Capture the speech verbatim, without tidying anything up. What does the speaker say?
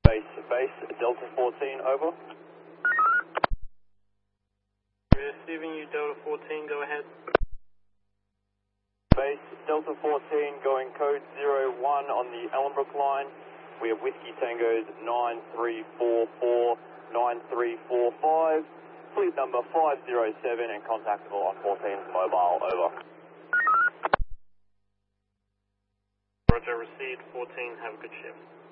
Base, base, Delta fourteen, over. Receiving you, Delta fourteen, go ahead. Base, Delta fourteen, going code zero one on the Ellenbrook line. We have Whiskey Tangos nine three four four, nine three four five, fleet number five zero seven and contactable on fourteen's mobile, over. Roger, received, fourteen, have a good shift.